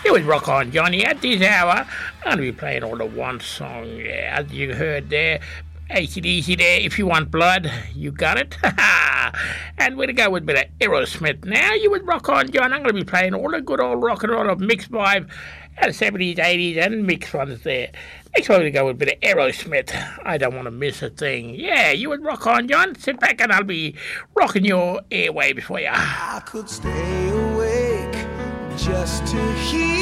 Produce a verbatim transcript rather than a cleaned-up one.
It was Rock On Johnny. At this hour, I'm going to be playing all the one song, yeah, as you heard there. A C D C there, If You Want Blood, you got it. And we're going to go with a bit of Aerosmith now. You would Rock On John. I'm going to be playing all the good old rock and roll of mixed vibe out of seventies, eighties, and mixed ones there. Next one, we're going to go with a bit of Aerosmith. I don't want to miss a thing. Yeah, you would Rock On John. Sit back and I'll be rocking your airwaves for you. I could stay awake just to hear